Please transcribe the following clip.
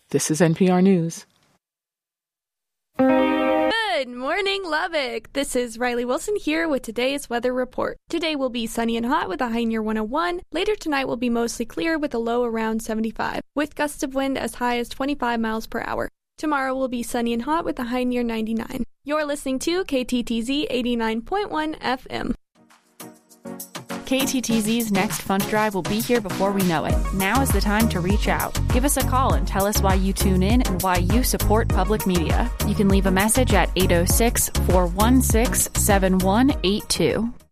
This is NPR News. Good morning, Lubbock. This is Riley Wilson here with today's weather report. Today will be sunny and hot with a high near 101. Later tonight will be mostly clear with a low around 75, with gusts of wind as high as 25 miles per hour. Tomorrow will be sunny and hot with a high near 99. You're listening to KTTZ 89.1 FM. KTTZ's next fund drive will be here before we know it. Now is the time to reach out. Give us a call and tell us why you tune in and why you support public media. You can leave a message at 806-416-7182.